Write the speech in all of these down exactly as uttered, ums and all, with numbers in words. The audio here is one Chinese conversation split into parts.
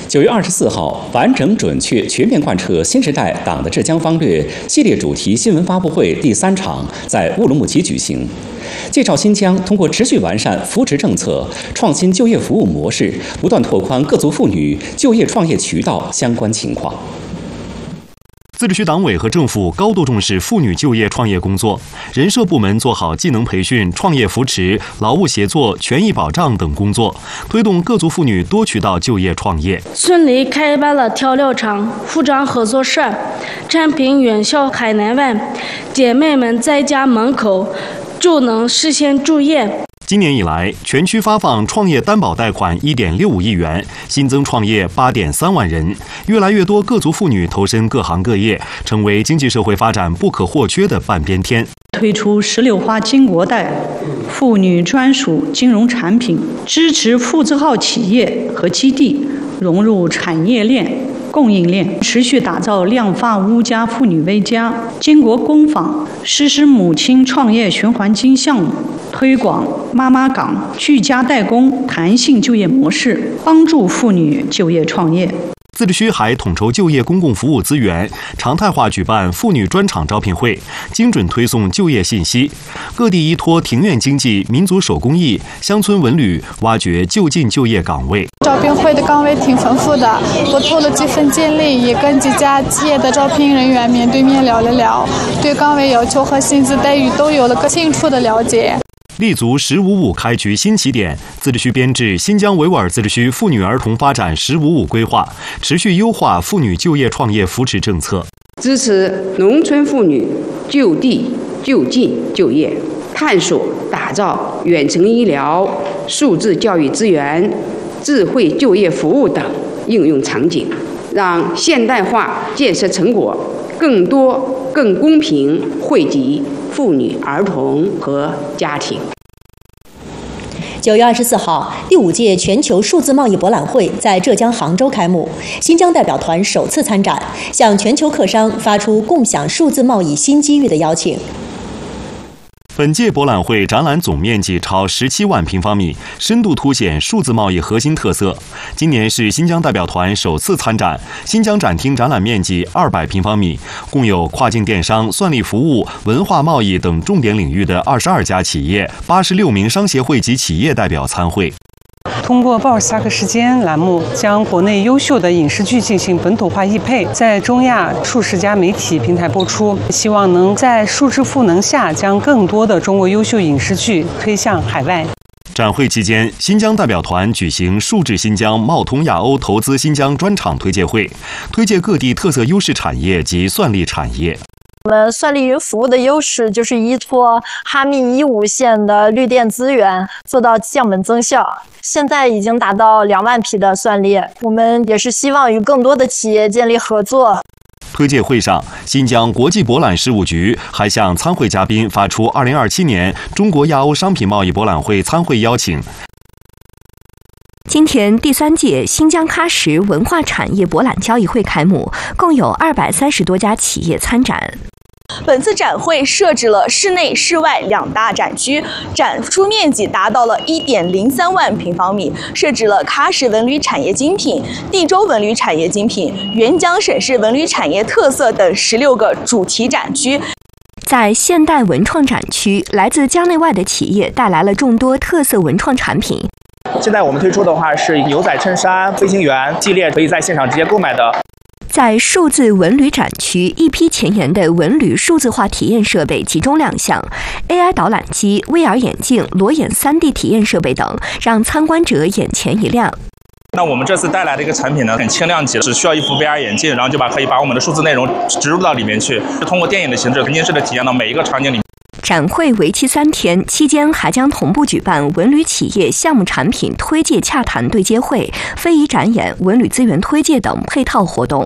九月二十四号，完整、准确、全面贯彻新时代党的浙江方略系列主题新闻发布会第三场在乌鲁木齐举行，介绍新疆通过持续完善扶持政策、创新就业服务模式，不断拓宽各族妇女就业创业渠道相关情况。 自治区党委和政府高度重视妇女就业创业工作，人社部门做好技能培训、创业扶持、劳务协作、权益保障等工作，推动各族妇女多渠道就业创业。 顺利开办了调料厂、服装合作社，产品远销海内外，姐妹们在家门口就能实现就业。 今年以来，全区发放创业担保贷款一点六五亿元，新增创业八点三万人，越来越多各族妇女投身各行各业，成为经济社会发展不可或缺的半边天。 推出石榴花金国贷、妇女专属金融产品，支持妇字号企业和基地融入产业链、供应链，持续打造量发屋家、妇女微家。经国工坊实施母亲创业循环金项目，推广妈妈岗、居家代工弹性就业模式，帮助妇女就业创业。 自治区还统筹就业公共服务资源，常态化举办妇女专场招聘会，精准推送就业信息。各地依托庭院经济、民族手工艺、乡村文旅，挖掘就近就业岗位。 招聘会的岗位挺丰富的，我投了几份简历，也跟几家企业的招聘人员面对面聊了聊，对岗位要求和薪资待遇都有了个清楚的了解。 立足“十五五”开局新起点，自治区编制新疆维吾尔自治区妇女儿童发展“十五五”规划，持续优化妇女就业创业扶持政策， 支持农村妇女就地就近就业，探索打造远程医疗、数字教育资源、智慧就业服务等应用场景，让现代化建设成果更多、更公平惠及妇女、儿童和家庭。 九月二十四号，第五届全球数字贸易博览会在浙江杭州开幕，新疆代表团首次参展，向全球客商发出共享数字贸易新机遇的邀请。 本届博览会展览总面积超十七万平方米，深度凸显数字贸易核心特色。今年是新疆代表团首次参展，新疆展厅展览面积二百平方米，共有跨境电商、算力服务、文化贸易等重点领域的二十二家企业、八十六名商协会及企业代表参会。 通过鲍尔萨克时间栏目，将国内优秀的影视剧进行本土化译配，在中亚数十家媒体平台播出，希望能在数字赋能下，将更多的中国优秀影视剧推向海外。 展会期间，新疆代表团举行数字新疆贸通亚欧投资新疆专场推介会，推介各地特色优势产业及算力产业。 我们算力云服务的优势就是依托哈密一五线的绿电资源，做到降本增效。现在已经达到两万匹的算力，我们也是希望与更多的企业建立合作。 推介会上，新疆国际博览事务局还向参会嘉宾发出二零二七年中国亚欧商品贸易博览会参会邀请。 今天第三届新疆喀什文化产业博览交易会开幕，共有二百三十多家企业参展。 本次展会设置了室内、室外两大展区，展出面积达到了一点零三万平方米，设置了喀什文旅产业精品、地州文旅产业精品、沅江省市文旅产业特色等十六个主题展区。 在现代文创展区，来自疆内外的企业带来了众多特色文创产品。 现在我们推出的话是牛仔衬衫、飞行员系列，可以在现场直接购买的。 在数字文旅展区，一批前沿的文旅数字化体验设备集中亮相 ，A I 导览机、V R 眼镜、裸眼 三 D 体验设备等，让参观者眼前一亮。 那我们这次带来的一个产品呢，很轻量级，只需要一副 V R 眼镜，然后就把可以把我们的数字内容植入到里面去，通过电影的形式，沉浸式的体验到每一个场景里。 展会为期三天，期间还将同步举办文旅企业项目产品推介洽谈对接会、非遗展演、文旅资源推介等配套活动。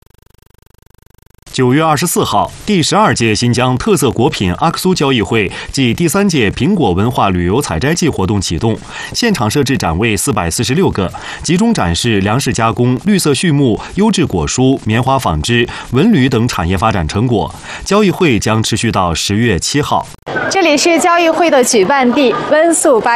九月二十四号，第十二届新疆特色果品阿克苏交易会暨第三届苹果文化旅游采摘季活动启动，现场设置展位四百四十六个，集中展示粮食加工、绿色畜牧、优质果蔬、棉花纺织、文旅等产业发展成果。交易会将持续到十月七号。 这里是交易会的举办地温宿巴。